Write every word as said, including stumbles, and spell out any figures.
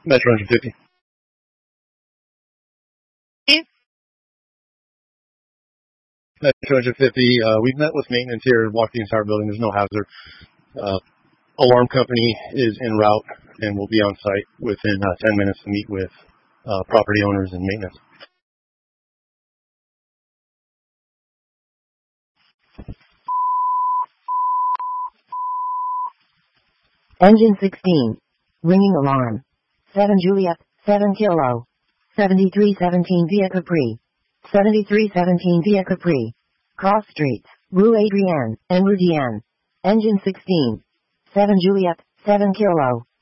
Metro one fifty. Metro one fifty, uh, we've met with maintenance here and walked the entire building. There's no hazard. Uh, alarm company is en route and will be on site within uh, ten minutes to meet with uh, property owners and maintenance. Engine sixteen. Ringing alarm. seven Juliet, seven Kilo. seventy-three seventeen Via Capri. seventy-three seventeen Via Capri. Cross streets, Rue Adrienne, and Rue Diane. Engine sixteen. seven Juliet, seven Kilo.